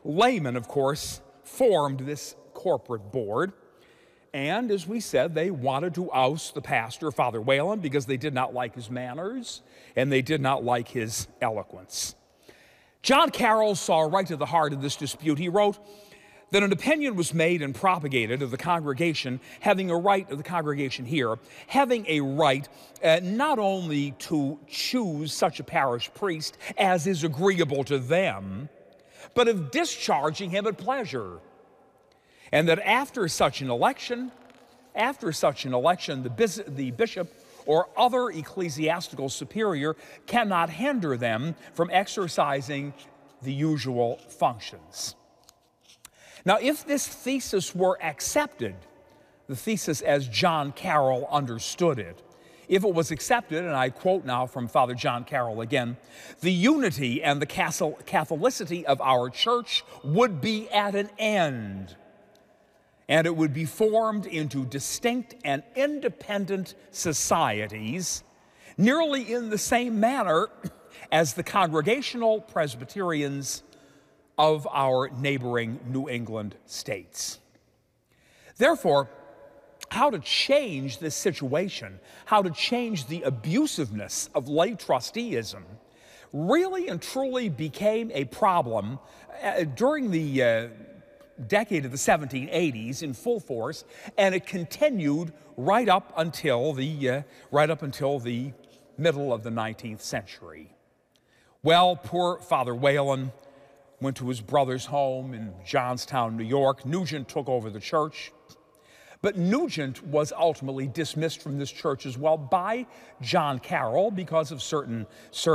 laymen, of course, formed this corporate board. And as we said, they wanted to oust the pastor, Father Whalen, because they did not like his manners and they did not like his eloquence. John Carroll saw right to the heart of this dispute. He wrote that an opinion was made and propagated of the congregation having a right, not only to choose such a parish priest as is agreeable to them, but of discharging him at pleasure. And that after such an election, the bishop or other ecclesiastical superior cannot hinder them from exercising the usual functions. Now, if this thesis were accepted, the thesis as John Carroll understood it, if it was accepted, and I quote now from Father John Carroll again, the unity and the Catholicity of our church would be at an end, and it would be formed into distinct and independent societies, nearly in the same manner as the Congregational Presbyterians of our neighboring New England states. Therefore, how to change this situation, how to change the abusiveness of lay trusteeism, really and truly became a problem during the decade of the 1780s in full force, and it continued right up until the middle of the 19th century. Well, poor Father Whalen went to his brother's home in Johnstown, New York. Nugent took over the church, but Nugent was ultimately dismissed from this church as well by John Carroll because of certain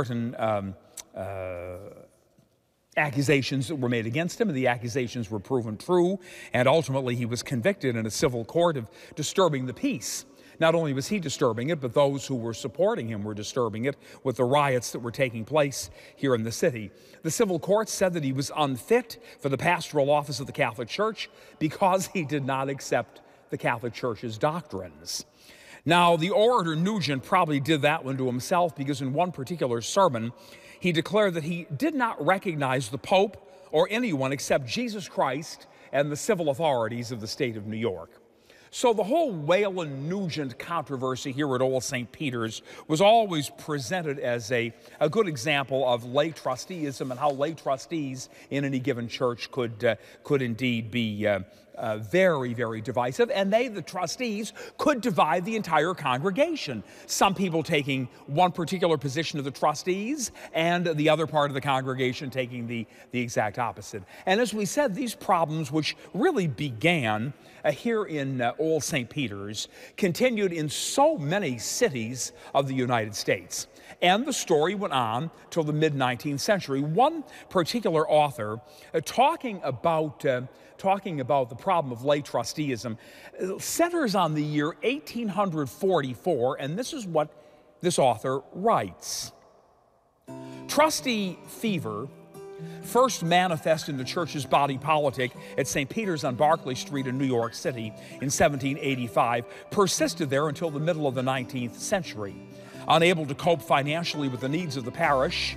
accusations that were made against him, and the accusations were proven true, and ultimately he was convicted in a civil court of disturbing the peace. Not only was he disturbing it, but those who were supporting him were disturbing it with the riots that were taking place here in the city. The civil court said that he was unfit for the pastoral office of the Catholic Church because he did not accept the Catholic Church's doctrines. Now, the orator Nugent probably did that one to himself, because in one particular sermon, he declared that he did not recognize the Pope or anyone except Jesus Christ and the civil authorities of the state of New York. So the whole Whalen-Nugent controversy here at Old St. Peter's was always presented as a good example of lay trusteeism and how lay trustees in any given church could indeed be very, very divisive, and they, the trustees, could divide the entire congregation. Some people taking one particular position of the trustees and the other part of the congregation taking the exact opposite. And as we said, these problems, which really began here in Old St. Peter's, continued in so many cities of the United States. And the story went on till the mid-19th century. One particular author talking about the problem of lay trusteeism centers on the year 1844, and this is what this author writes. Trustee fever first manifest in the church's body politic at St. Peter's on Barclay Street in New York City in 1785, persisted there until the middle of the 19th century. Unable to cope financially with the needs of the parish,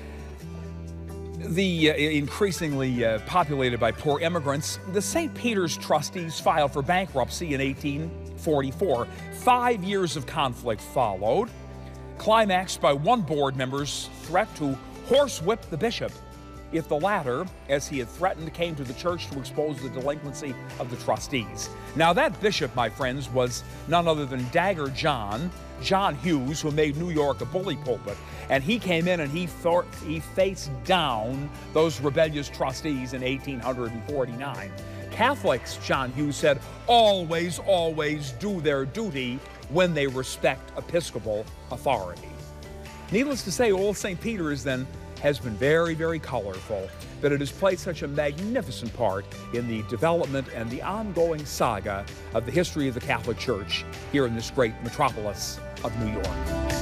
increasingly populated by poor immigrants, the St. Peter's trustees filed for bankruptcy in 1844. 5 years of conflict followed, climaxed by one board member's threat to horsewhip the bishop if the latter, as he had threatened, came to the church to expose the delinquency of the trustees. Now that bishop, my friends, was none other than Dagger John Hughes, who made New York a bully pulpit. And he came in and he faced down those rebellious trustees in 1849. Catholics, John Hughes said, always do their duty when they respect episcopal authority. Needless to say, Old St. Peter's then has been very, very colorful, but it has played such a magnificent part in the development and the ongoing saga of the history of the Catholic Church here in this great metropolis of New York.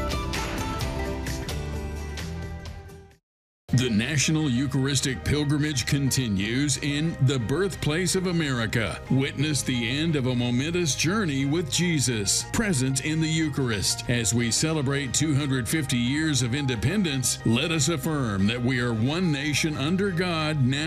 The National Eucharistic Pilgrimage continues in the birthplace of America. Witness the end of a momentous journey with Jesus, present in the Eucharist. As we celebrate 250 years of independence, let us affirm that we are one nation under God now.